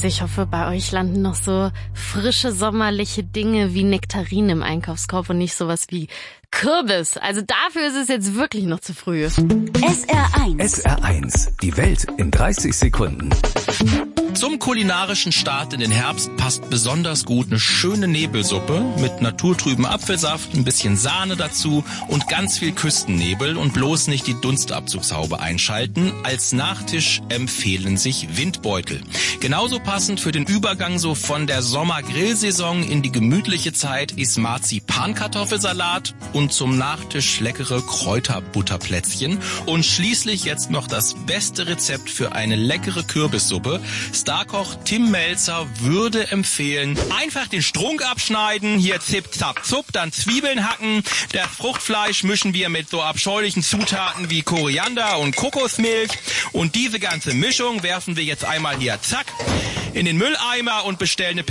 Also ich hoffe, bei euch landen noch so frische sommerliche Dinge wie Nektarinen im Einkaufskorb und nicht sowas wie Kürbis. Also dafür ist es jetzt wirklich noch zu früh. SR1. SR1. Die Welt in 30 Sekunden. Zum kulinarischen Start in den Herbst passt besonders gut eine schöne Nebelsuppe mit naturtrüben Apfelsaft, ein bisschen Sahne dazu und ganz viel Küstennebel und bloß nicht die Dunstabzugshaube einschalten. Als Nachtisch empfehlen sich Windbeutel. Genauso passend für den Übergang so von der Sommergrillsaison in die gemütliche Zeit ist Marzipankartoffelsalat und zum Nachtisch leckere Kräuterbutterplätzchen und schließlich jetzt noch das beste Rezept für eine leckere Kürbissuppe. Starkoch Tim Melzer würde empfehlen, einfach den Strunk abschneiden, hier zip, zap, zup, dann Zwiebeln hacken. Das Fruchtfleisch mischen wir mit so abscheulichen Zutaten wie Koriander und Kokosmilch. Und diese ganze Mischung werfen wir jetzt einmal hier, zack, in den Mülleimer und bestellen eine